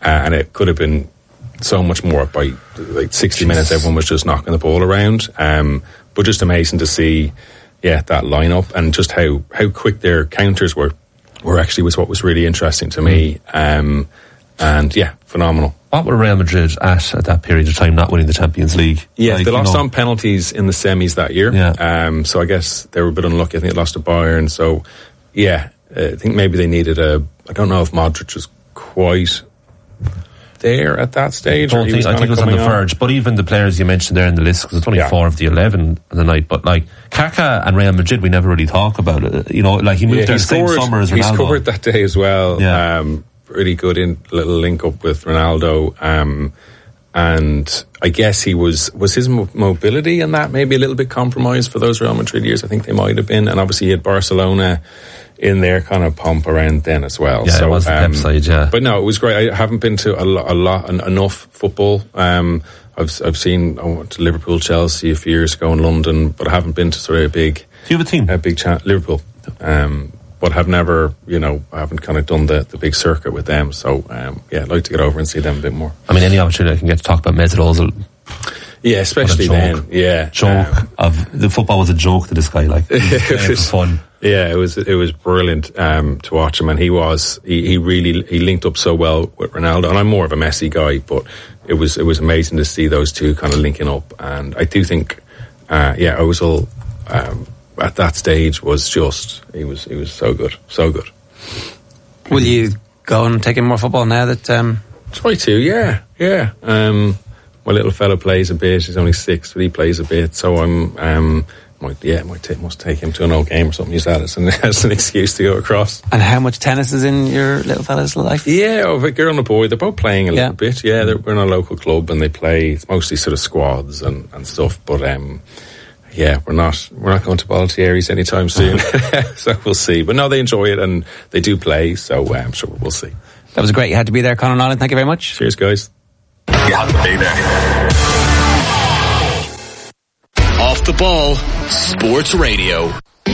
and it could have been so much more. By like 60 minutes, everyone was just knocking the ball around. But just amazing to see, that lineup, and just how quick their counters were actually was what was really interesting to me. And phenomenal. What were Real Madrid at that period of time, not winning the Champions League? Yeah, they lost on penalties in the semis that year. Yeah. So I guess they were a bit unlucky. I think they lost to Bayern. So, I think maybe they needed I don't know if Modric was quite there at that stage. I think it was on the verge. But even the players you mentioned there in the list, because it's only 4 of the 11 on the night. But like Kaká and Real Madrid, we never really talk about it. He moved there the same summer as Ronaldo. He scored that day as well. Yeah. Really good little link up with Ronaldo. And I guess was his mobility and that maybe a little bit compromised for those Real Madrid years. I think they might have been. And obviously he had Barcelona in their kind of pomp around then as well. Yeah, so, it was the Pep side, yeah. But no, it was great. I haven't been to enough football. I've seen, I went to Liverpool, Chelsea a few years ago in London, but I haven't been to sort of a big... Do you have a team? Liverpool. But have never, I haven't kind of done the big circuit with them. So, I'd like to get over and see them a bit more. I mean, any opportunity I can get to talk about Mesut Ozil. Yeah, especially then. Yeah. The football was a joke to this guy, like. It was fun. Yeah, it was brilliant to watch him, and he really linked up so well with Ronaldo. And I'm more of a Messi guy, but it was amazing to see those two kind of linking up. And I do think, Ozil at that stage was just he was so good, so good. Will you go and take in more football now that? Try to, yeah. My little fella plays a bit. He's only 6, but he plays a bit. So I'm. Must take him to an old game or something. Use that as an excuse to go across. And how much tennis is in your little fella's life? Yeah, a girl and a boy. They're both playing a little bit. Yeah, we're in a local club and they play. It's mostly sort of squads and stuff. But we're not going to Baltieri's anytime soon. So we'll see. But no, they enjoy it and they do play. So I'm sure we'll see. That was great. You had to be there, Conor Nolan. Thank you very much. Cheers, guys. You have to be there. Off the Ball Sports Radio.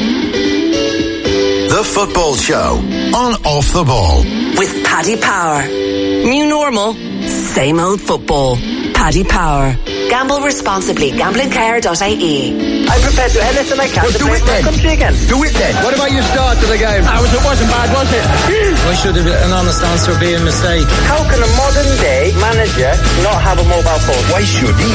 The Football Show on Off the Ball with Paddy Power. New normal, same old football. Paddy Power. Gamble responsibly. Gamblingcare.ie. I'm prepared to do anything I can to do it then. Country again. Do it then. What about your start to the game? It wasn't bad, was it? Why should an honest answer be a mistake? How can a modern day manager not have a mobile phone? Why should he?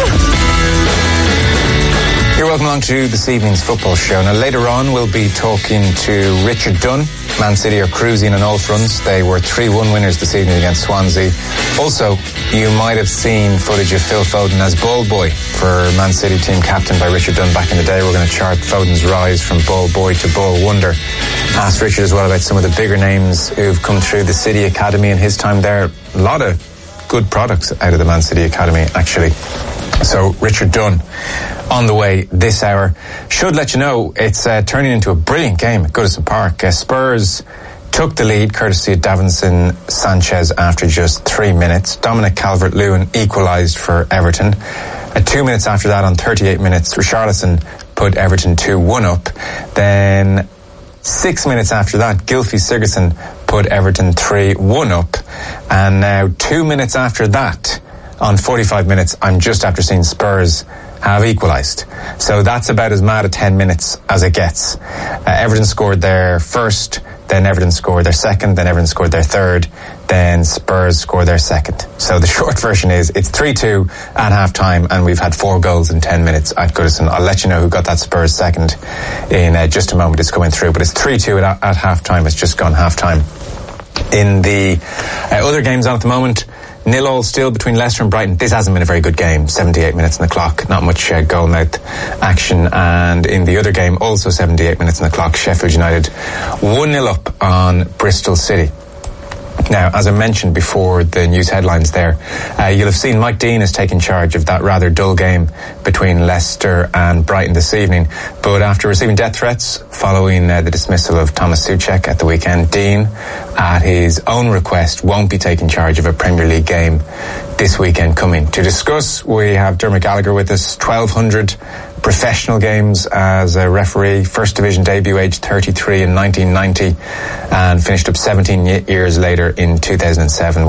You're welcome along to this evening's football show. Now later on we'll be talking to Richard Dunn. Man City are cruising on all fronts. They were 3-1 winners this evening against Swansea. Also, you might have seen footage of Phil Foden as ball boy for Man City team captain by Richard Dunn back in the day. We're going to chart Foden's rise from ball boy to ball wonder. Asked Richard as well about some of the bigger names who've come through the City Academy in his time there. A lot of good products out of the Man City Academy, actually. So Richard Dunn on the way this hour. Should let you know it's turning into a brilliant game at Goodison Park. Spurs took the lead courtesy of Davinson Sanchez after just 3 minutes. Dominic Calvert-Lewin equalised for Everton. 2 minutes after that, on 38 minutes, Richarlison put Everton 2-1 up. Then 6 minutes after that, Gylfi Sigurdsson put Everton 3-1 up. And now 2 minutes after that, on 45 minutes, I'm just after seeing Spurs have equalised. So that's about as mad a 10 minutes as it gets. Everton scored their first, then Everton scored their second, then Everton scored their third, then Spurs scored their second. So the short version is it's 3-2 at half-time and we've had 4 goals in 10 minutes at Goodison. I'll let you know who got that Spurs second in just a moment. It's coming through, but it's 3-2 at half-time. It's just gone half-time. In the other games on at the moment, 0-0 still between Leicester and Brighton. This hasn't been a very good game. 78 minutes on the clock. Not much goal-mouth action. And in the other game, also 78 minutes on the clock, Sheffield United 1-0 up on Bristol City. Now, as I mentioned before the news headlines there, you'll have seen Mike Dean has taken charge of that rather dull game between Leicester and Brighton this evening. But after receiving death threats following the dismissal of Thomas Souček at the weekend, Dean, at his own request, won't be taking charge of a Premier League game this weekend coming. To discuss, we have Dermot Gallagher with us. 1,200 professional games as a referee, first division debut aged 33 in 1990 and finished up 17 years later in 2007